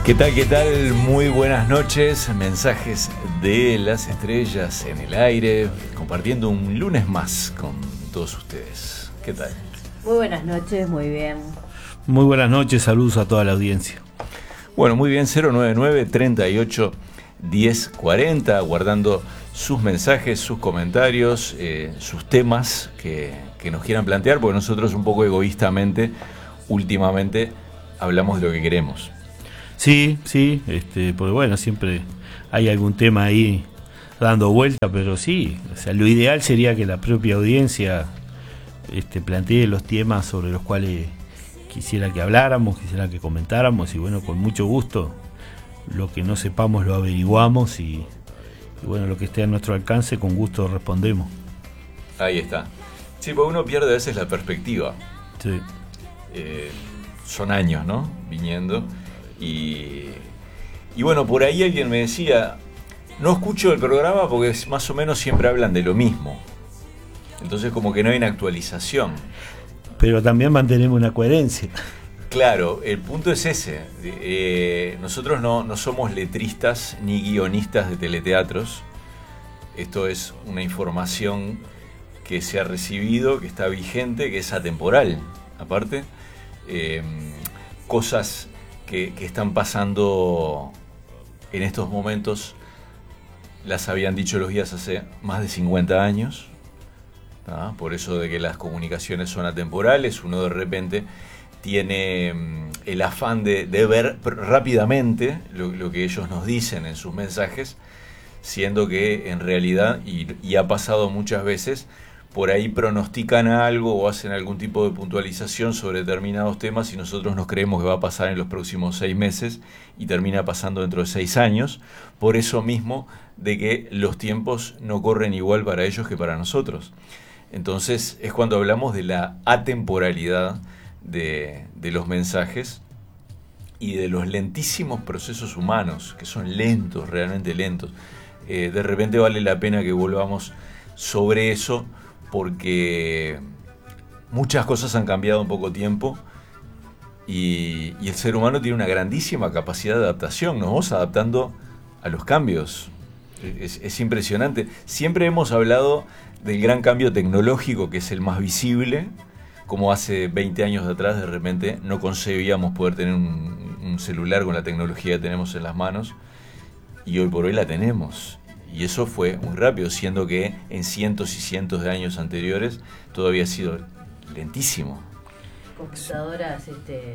¿Qué tal? ¿Qué tal? Muy buenas noches. Mensajes de las estrellas en el aire, compartiendo un lunes más con todos ustedes. ¿Qué tal? Muy buenas noches, muy bien. Muy buenas noches, saludos a toda la audiencia. Bueno, muy bien, 099-38-1040, guardando sus mensajes, sus comentarios, sus temas que nos quieran plantear, porque nosotros un poco egoístamente, últimamente, hablamos de lo que queremos. Sí, porque bueno, siempre hay algún tema ahí dando vuelta, pero sí, o sea, lo ideal sería que la propia audiencia plantee los temas sobre los cuales quisiera que habláramos, quisiera que comentáramos, y bueno, con mucho gusto, lo que no sepamos lo averiguamos y bueno, lo que esté a nuestro alcance, con gusto respondemos. Ahí está. Sí, porque uno pierde a veces la perspectiva. Sí. Son años, ¿no? Viniendo. Y bueno, por ahí alguien me decía, no escucho el programa porque más o menos siempre hablan de lo mismo. Entonces como que no hay una actualización. Pero también mantenemos una coherencia. Claro, el punto es ese. Nosotros no somos letristas ni guionistas de teleteatros. Esto es una información que se ha recibido, que está vigente, que es atemporal. Aparte, cosas que están pasando en estos momentos las habían dicho los guías hace más de 50 años. Por eso de que las comunicaciones son atemporales, uno de repente tiene el afán de ver rápidamente lo que ellos nos dicen en sus mensajes, siendo que en realidad, y ha pasado muchas veces, por ahí pronostican algo o hacen algún tipo de puntualización sobre determinados temas y nosotros nos creemos que va a pasar en los próximos 6 meses y termina pasando dentro de 6 años, por eso mismo de que los tiempos no corren igual para ellos que para nosotros. Entonces es cuando hablamos de la atemporalidad de los mensajes y de los lentísimos procesos humanos, que son lentos, realmente lentos. De repente vale la pena que volvamos sobre eso, porque muchas cosas han cambiado en poco tiempo y el ser humano tiene una grandísima capacidad de adaptación. Nos vamos adaptando a los cambios. Es impresionante. Siempre hemos hablado del gran cambio tecnológico, que es el más visible, como hace 20 años atrás de repente no concebíamos poder tener un celular con la tecnología que tenemos en las manos, y hoy por hoy la tenemos. Y eso fue muy rápido, siendo que en cientos y cientos de años anteriores todo había sido lentísimo. Computadoras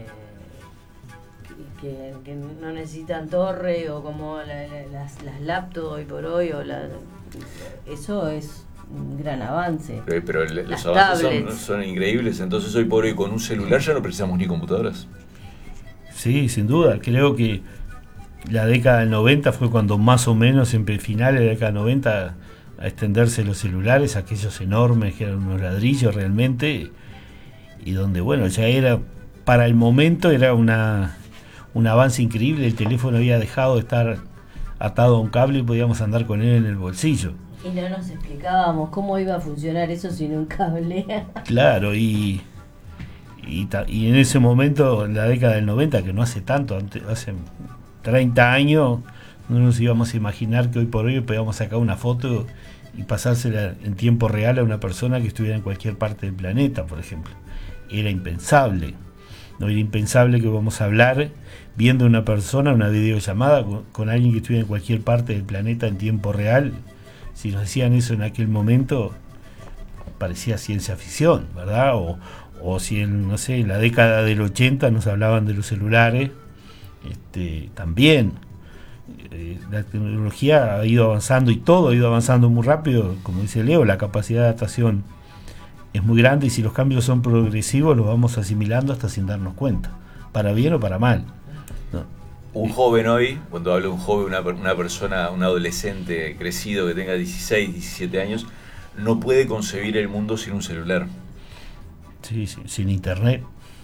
que no necesitan torre, o como las laptops hoy por hoy, eso es un gran avance. Pero los avances son increíbles. Entonces hoy por hoy con un celular ya no precisamos ni computadoras. Sí, sin duda. Creo que la década del 90 fue cuando más o menos, en finales de la década del 90, a extenderse los celulares, aquellos enormes que eran unos ladrillos realmente, y donde, bueno, ya era, para el momento, era un avance increíble. El teléfono había dejado de estar atado a un cable y podíamos andar con él en el bolsillo. Y no nos explicábamos cómo iba a funcionar eso sin un cable. Claro, y en ese momento, en la década del 90, que no hace tanto, hace 30 años, no nos íbamos a imaginar que hoy por hoy podíamos sacar una foto y pasársela en tiempo real a una persona que estuviera en cualquier parte del planeta, por ejemplo. Era impensable. No era impensable que vamos a hablar viendo a una persona, una videollamada con alguien que estuviera en cualquier parte del planeta en tiempo real. Si nos decían eso en aquel momento, parecía ciencia ficción, ¿verdad? O si en la década del 80 nos hablaban de los celulares, también. La tecnología ha ido avanzando y todo ha ido avanzando muy rápido. Como dice Leo, la capacidad de adaptación es muy grande, y si los cambios son progresivos los vamos asimilando hasta sin darnos cuenta, para bien o para mal, ¿no? Un joven hoy, cuando hablo de un joven, una persona, un adolescente crecido que tenga 16, 17 años, no puede concebir el mundo sin un celular. Sí, sin internet.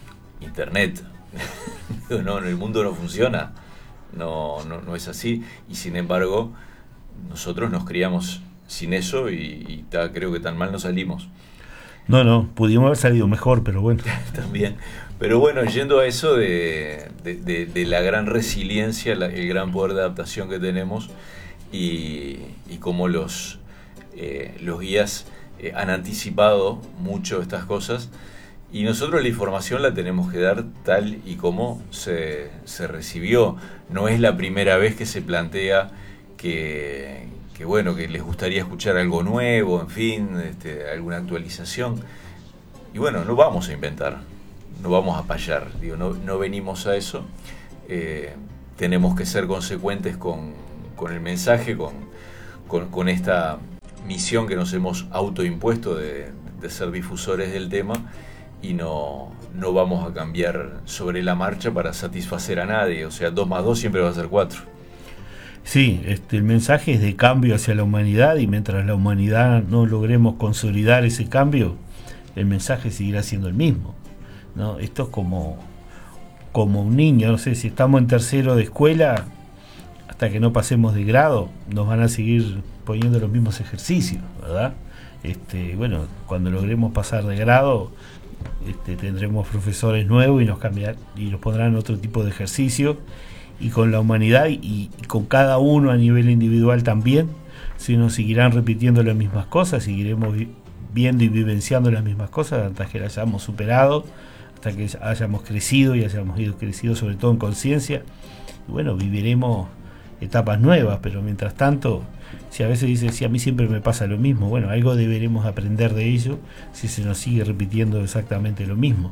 No, el mundo no funciona. No es así. Y sin embargo, nosotros nos criamos sin eso y creo que tan mal no salimos. No, pudimos haber salido mejor, pero bueno. También. Pero bueno, yendo a eso de la gran resiliencia, el gran poder de adaptación que tenemos y cómo los guías han anticipado mucho estas cosas, y nosotros la información la tenemos que dar tal y como se recibió. No es la primera vez que se plantea que bueno, que les gustaría escuchar algo nuevo, en fin, alguna actualización. Y bueno, no vamos a inventar, no vamos a payar, digo, no venimos a eso. Tenemos que ser consecuentes con el mensaje, con esta misión que nos hemos autoimpuesto de ser difusores del tema, y no vamos a cambiar sobre la marcha para satisfacer a nadie. O sea, 2 más 2 siempre va a ser 4. Sí, el mensaje es de cambio hacia la humanidad, y mientras la humanidad no logremos consolidar ese cambio, el mensaje seguirá siendo el mismo, ¿no? Esto es como un niño, no sé, si estamos en tercero de escuela, hasta que no pasemos de grado, nos van a seguir poniendo los mismos ejercicios, ¿verdad? Bueno, cuando logremos pasar de grado, tendremos profesores nuevos y nos pondrán otro tipo de ejercicio, y con la humanidad y con cada uno a nivel individual también, si nos seguirán repitiendo las mismas cosas, seguiremos viendo y vivenciando las mismas cosas hasta que las hayamos superado, hasta que hayamos crecido y hayamos ido crecido, sobre todo en conciencia, y bueno, viviremos etapas nuevas. Pero mientras tanto, si a veces dice, si a mí siempre me pasa lo mismo, bueno, algo deberemos aprender de ello si se nos sigue repitiendo exactamente lo mismo.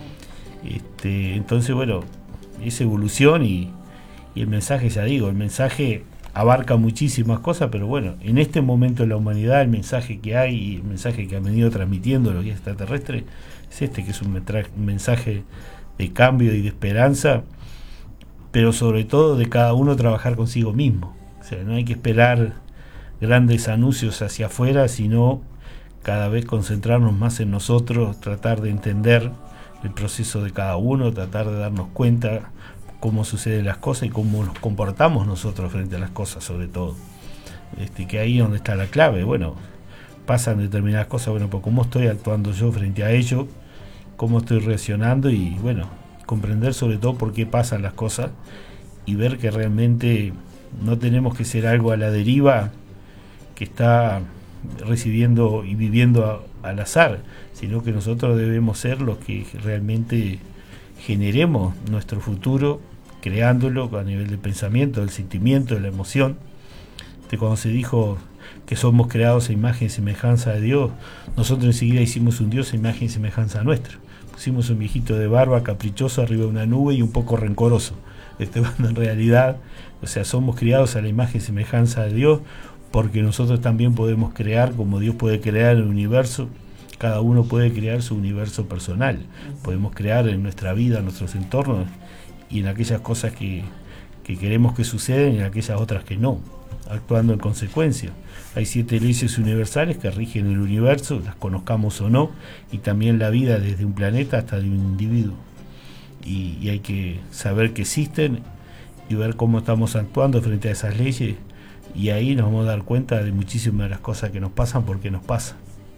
Entonces, bueno, es evolución, y el mensaje, ya digo, el mensaje abarca muchísimas cosas, pero bueno, en este momento de la humanidad, el mensaje que hay y el mensaje que han venido transmitiendo los guías extraterrestres es que es un mensaje de cambio y de esperanza, pero sobre todo de cada uno trabajar consigo mismo. O sea, no hay que esperar grandes anuncios hacia afuera, sino cada vez concentrarnos más en nosotros, tratar de entender el proceso de cada uno, tratar de darnos cuenta cómo suceden las cosas y cómo nos comportamos nosotros frente a las cosas, sobre todo. Que ahí es donde está la clave. Bueno, pasan determinadas cosas, bueno, pues cómo estoy actuando yo frente a ello, cómo estoy reaccionando, y bueno, comprender sobre todo por qué pasan las cosas, y ver que realmente no tenemos que ser algo a la deriva que está recibiendo y viviendo al azar, sino que nosotros debemos ser los que realmente generemos nuestro futuro, creándolo a nivel del pensamiento, del sentimiento, de la emoción. Cuando se dijo que somos creados a imagen y semejanza de Dios, nosotros enseguida hicimos un Dios a imagen y semejanza nuestra. Pusimos un viejito de barba caprichoso arriba de una nube y un poco rencoroso. Cuando en realidad, o sea, somos creados a la imagen y semejanza de Dios, porque nosotros también podemos crear como Dios puede crear el universo. Cada uno puede crear su universo personal. Podemos crear en nuestra vida, en nuestros entornos, y en aquellas cosas que queremos que sucedan, y en aquellas otras que no, actuando en consecuencia. Hay 7 leyes universales que rigen el universo, las conozcamos o no, y también la vida, desde un planeta hasta de un individuo. Y hay que saber que existen y ver cómo estamos actuando frente a esas leyes, y ahí nos vamos a dar cuenta de muchísimas de las cosas que nos pasan, porque nos pasan.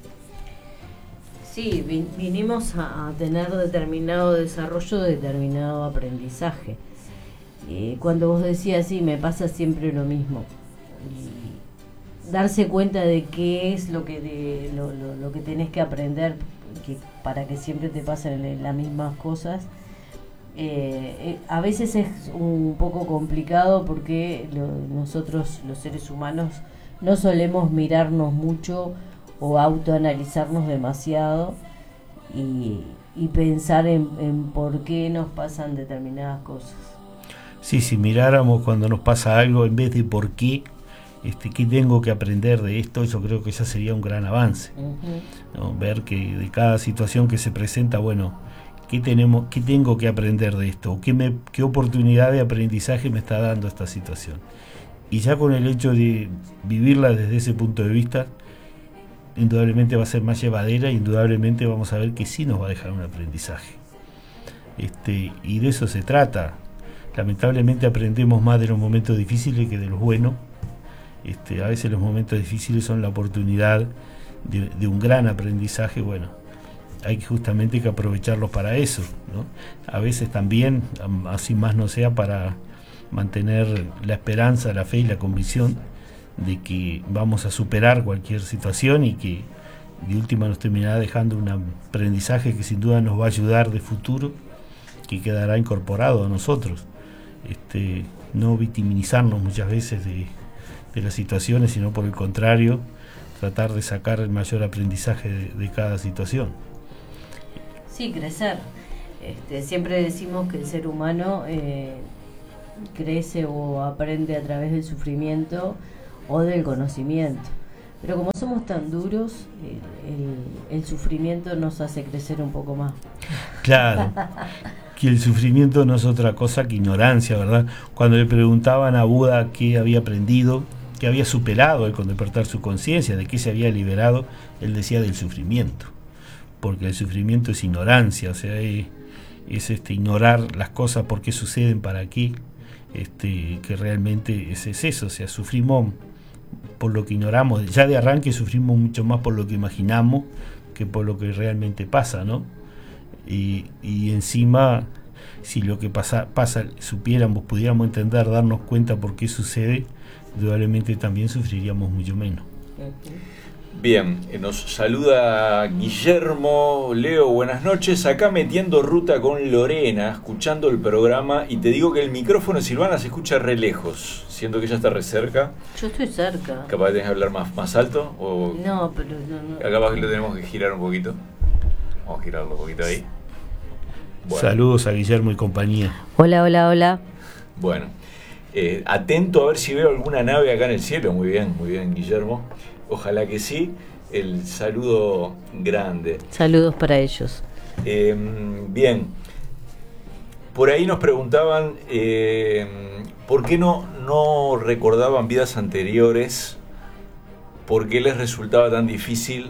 Sí, vinimos a tener determinado desarrollo, determinado aprendizaje. Cuando vos decías, sí, me pasa siempre lo mismo, y darse cuenta de qué es lo que lo que tenés que aprender, para que siempre te pasen las mismas cosas, a veces es un poco complicado, porque nosotros los seres humanos no solemos mirarnos mucho o autoanalizarnos demasiado y pensar en por qué nos pasan determinadas cosas. Sí, si miráramos cuando nos pasa algo en vez de por qué, qué tengo que aprender de esto, yo creo que ya sería un gran avance. ¿No? Ver que de cada situación que se presenta, bueno, qué tengo que aprender de esto, qué oportunidad de aprendizaje me está dando esta situación. Y ya con el hecho de vivirla desde ese punto de vista, indudablemente va a ser más llevadera, indudablemente vamos a ver que sí nos va a dejar un aprendizaje. Y de eso se trata. Lamentablemente aprendemos más de los momentos difíciles que de los buenos. A veces los momentos difíciles son la oportunidad de un gran aprendizaje. Bueno, hay justamente que aprovecharlos para eso, ¿no? A veces también, así más no sea, para mantener la esperanza, la fe y la convicción de que vamos a superar cualquier situación y que de última nos terminará dejando un aprendizaje que sin duda nos va a ayudar de futuro, que quedará incorporado a nosotros. No victimizarnos muchas veces de las situaciones, sino por el contrario, tratar de sacar el mayor aprendizaje de cada situación. Sí, crecer. Siempre decimos que el ser humano crece o aprende a través del sufrimiento o del conocimiento. Pero como somos tan duros, el sufrimiento nos hace crecer un poco más. Claro, que el sufrimiento no es otra cosa que ignorancia, ¿verdad? Cuando le preguntaban a Buda qué había aprendido, qué había superado con despertar su conciencia, de qué se había liberado, él decía del sufrimiento. Porque el sufrimiento es ignorancia, o sea, es ignorar las cosas, por qué suceden, para qué, que realmente es eso, o sea, sufrimos por lo que ignoramos, ya de arranque sufrimos mucho más por lo que imaginamos que por lo que realmente pasa, ¿no? Y encima, si lo que pasa, supiéramos, pudiéramos entender, darnos cuenta por qué sucede, probablemente también sufriríamos mucho menos. Bien, nos saluda Guillermo. Leo, buenas noches. Acá metiendo ruta con Lorena, escuchando el programa, y te digo que el micrófono de Silvana se escucha re lejos. Siento que ella está re cerca. Yo estoy cerca. ¿Capaz tenés que hablar más alto? O... No, pero no. Capaz que lo tenemos que girar un poquito. Vamos a girarlo un poquito ahí. Bueno. Saludos a Guillermo y compañía. Hola, hola, hola. Bueno, atento a ver si veo alguna nave acá en el cielo. Muy bien, Guillermo. Ojalá que sí. El saludo grande. Saludos para ellos. Bien. Por ahí nos preguntaban por qué no recordaban vidas anteriores, por qué les resultaba tan difícil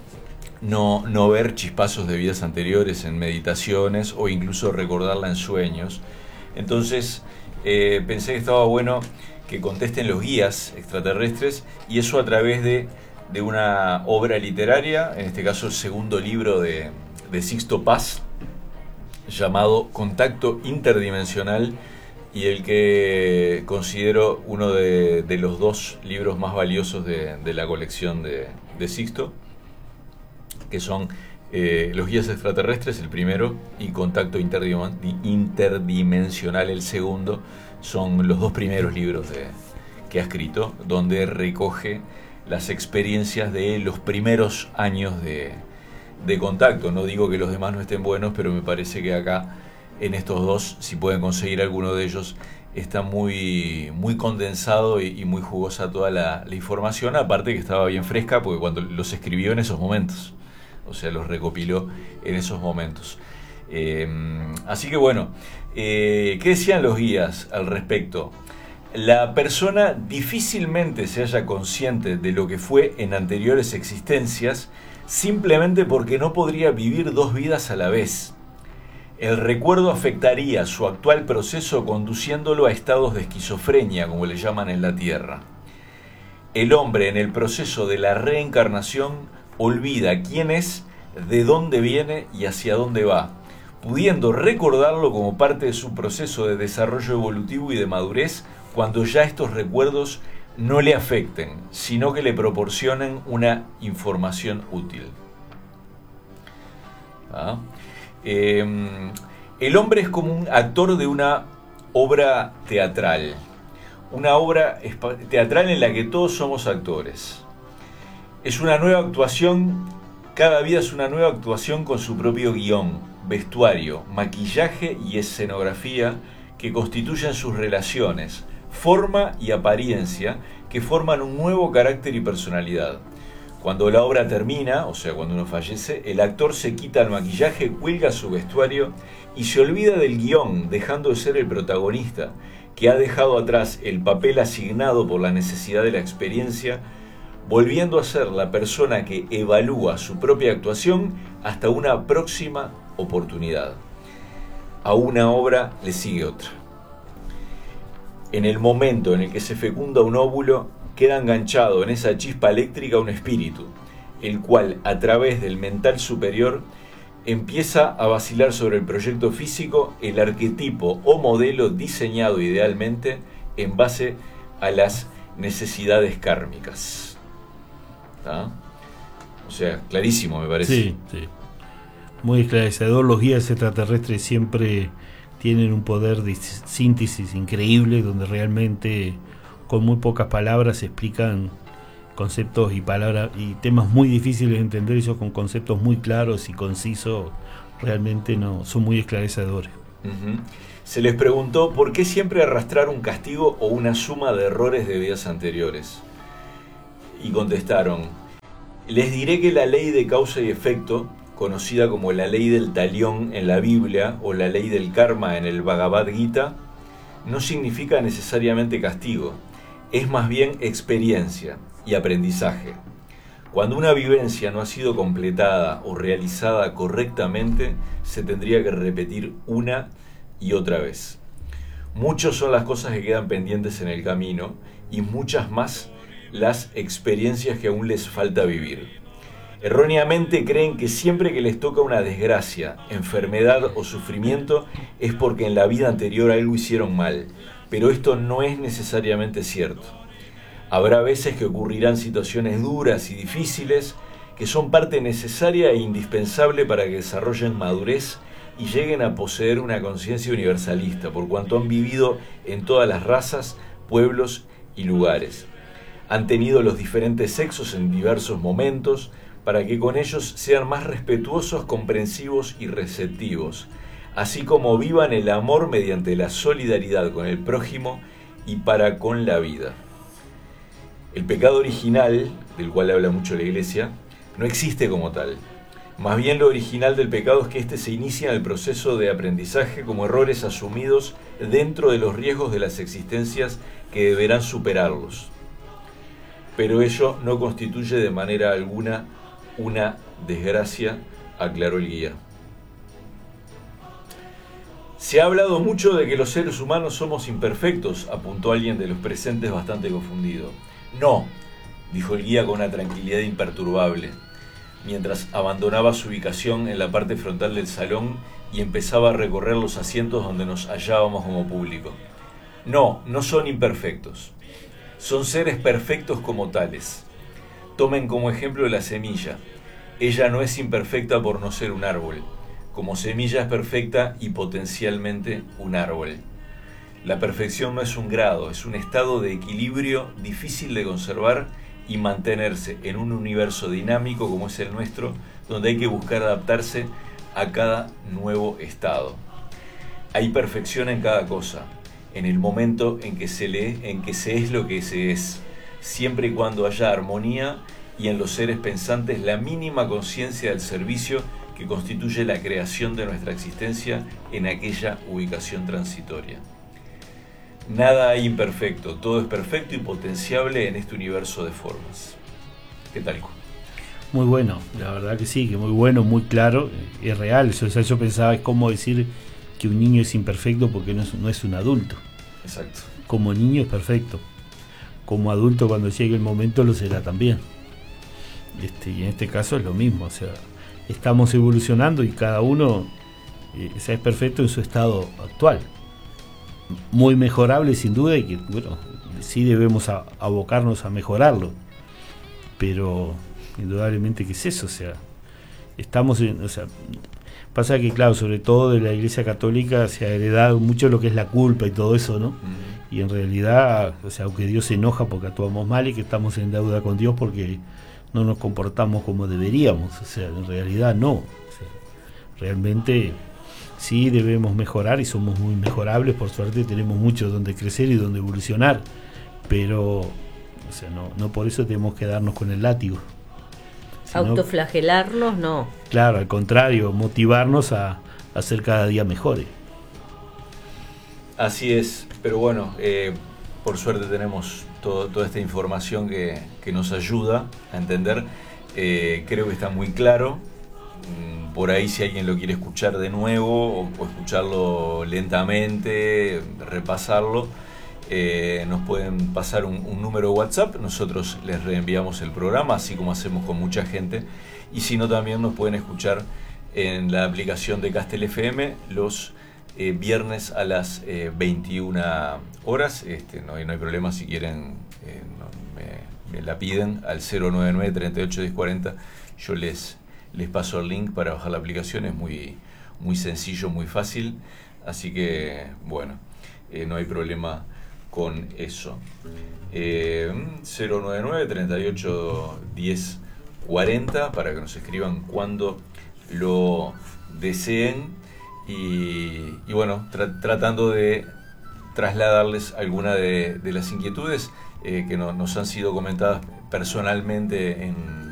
no ver chispazos de vidas anteriores en meditaciones o incluso recordarla en sueños. Entonces pensé que estaba bueno que contesten los guías extraterrestres, y eso a través de una obra literaria, en este caso el segundo libro de Sixto Paz, llamado Contacto Interdimensional, y el que considero uno de los dos libros más valiosos de la colección de Sixto, que son Los Guías Extraterrestres, el primero, y Contacto Interdimensional, el segundo. Son los dos primeros libros que ha escrito, donde recoge las experiencias de los primeros años de contacto. No digo que los demás no estén buenos, pero me parece que acá, en estos dos, si pueden conseguir alguno de ellos, está muy condensado y muy jugosa toda la información, aparte que estaba bien fresca, porque cuando los escribió en esos momentos, o sea, los recopiló en esos momentos. Así que bueno, ¿qué decían los guías al respecto? La persona difícilmente se halla consciente de lo que fue en anteriores existencias, simplemente porque no podría vivir dos vidas a la vez. El recuerdo afectaría su actual proceso, conduciéndolo a estados de esquizofrenia, como le llaman en la Tierra. El hombre, en el proceso de la reencarnación, olvida quién es, de dónde viene y hacia dónde va, pudiendo recordarlo como parte de su proceso de desarrollo evolutivo y de madurez, cuando ya estos recuerdos no le afecten, sino que le proporcionen una información útil. El hombre es como un actor de una obra teatral, una obra teatral en la que todos somos actores. Es una nueva actuación, cada vida es una nueva actuación con su propio guión, vestuario, maquillaje y escenografía que constituyen sus relaciones, forma y apariencia, que forman un nuevo carácter y personalidad. Cuando la obra termina, o sea, cuando uno fallece, el actor se quita el maquillaje, cuelga su vestuario y se olvida del guión, dejando de ser el protagonista, que ha dejado atrás el papel asignado por la necesidad de la experiencia, volviendo a ser la persona que evalúa su propia actuación hasta una próxima oportunidad. A una obra le sigue otra. En el momento en el que se fecunda un óvulo, queda enganchado en esa chispa eléctrica un espíritu, el cual, a través del mental superior, empieza a vacilar sobre el proyecto físico, el arquetipo o modelo diseñado idealmente en base a las necesidades kármicas. ¿Ah? O sea, clarísimo me parece. Sí, sí. Muy esclarecedor. Los guías extraterrestres siempre tienen un poder de síntesis increíble, donde realmente con muy pocas palabras se explican conceptos y palabras y temas muy difíciles de entender, ellos con conceptos muy claros y concisos, realmente no son muy esclarecedores. Uh-huh. Se les preguntó por qué siempre arrastrar un castigo o una suma de errores de vidas anteriores. Y contestaron: les diré que la ley de causa y efecto, conocida como la ley del talión en la Biblia o la ley del karma en el Bhagavad Gita, no significa necesariamente castigo, es más bien experiencia y aprendizaje. Cuando una vivencia no ha sido completada o realizada correctamente, se tendría que repetir una y otra vez. Muchas son las cosas que quedan pendientes en el camino y muchas más las experiencias que aún les falta vivir. Erróneamente creen que siempre que les toca una desgracia, enfermedad o sufrimiento es porque en la vida anterior algo hicieron mal, pero esto no es necesariamente cierto. Habrá veces que ocurrirán situaciones duras y difíciles que son parte necesaria e indispensable para que desarrollen madurez y lleguen a poseer una conciencia universalista, por cuanto han vivido en todas las razas, pueblos y lugares. Han tenido los diferentes sexos en diversos momentos para que con ellos sean más respetuosos, comprensivos y receptivos, así como vivan el amor mediante la solidaridad con el prójimo y para con la vida. El pecado original, del cual habla mucho la Iglesia, no existe como tal. Más bien lo original del pecado es que éste se inicia en el proceso de aprendizaje como errores asumidos dentro de los riesgos de las existencias que deberán superarlos. Pero ello no constituye de manera alguna una desgracia, aclaró el guía. Se ha hablado mucho de que los seres humanos somos imperfectos, apuntó alguien de los presentes bastante confundido. No, dijo el guía con una tranquilidad imperturbable, mientras abandonaba su ubicación en la parte frontal del salón y empezaba a recorrer los asientos donde nos hallábamos como público. No, no son imperfectos. Son seres perfectos como tales. Tomen como ejemplo la semilla. Ella no es imperfecta por no ser un árbol. Como semilla es perfecta y potencialmente un árbol. La perfección no es un grado, es un estado de equilibrio difícil de conservar y mantenerse en un universo dinámico como es el nuestro, donde hay que buscar adaptarse a cada nuevo estado. Hay perfección en cada cosa, en el momento en que se es lo que se es, siempre y cuando haya armonía y en los seres pensantes la mínima conciencia del servicio que constituye la creación de nuestra existencia en aquella ubicación transitoria. Nada hay imperfecto, todo es perfecto y potenciable en este universo de formas. ¿Qué tal? Muy bueno, la verdad que sí, que muy bueno, muy claro, es real. Yo pensaba, es como decir que un niño es imperfecto porque no es un adulto. Exacto. Como niño es perfecto, como adulto cuando llegue el momento lo será también. Y en este caso es lo mismo, o sea, estamos evolucionando y cada uno es perfecto en su estado actual. Muy mejorable sin duda, y que bueno, sí debemos abocarnos a mejorarlo, pero indudablemente que es eso, o sea, pasa que claro, sobre todo de la Iglesia Católica se ha heredado mucho lo que es la culpa y todo eso, ¿no? Y en realidad, o sea, aunque Dios se enoja porque actuamos mal y que estamos en deuda con Dios porque no nos comportamos como deberíamos, o sea, en realidad no, o sea, realmente sí debemos mejorar y somos muy mejorables, por suerte tenemos mucho donde crecer y donde evolucionar, pero o sea, no por eso tenemos que darnos con el látigo. Autoflagelarnos, no. Claro, al contrario, motivarnos a ser cada día mejores. Así es, pero bueno, por suerte tenemos toda esta información que nos ayuda a entender. Creo que está muy claro. Por ahí si alguien lo quiere escuchar de nuevo o escucharlo lentamente, repasarlo, nos pueden pasar un número de WhatsApp, nosotros les reenviamos el programa, así como hacemos con mucha gente, y si no también nos pueden escuchar en la aplicación de Castel FM los viernes a las 21 horas. No hay problema si quieren, me la piden al 099-381040. Yo les paso el link para bajar la aplicación. Es muy sencillo, muy fácil. Así que, bueno, no hay problema con eso. 099-381040 para que nos escriban cuando lo deseen. Y bueno, tratando de trasladarles alguna de las inquietudes que nos han sido comentadas personalmente en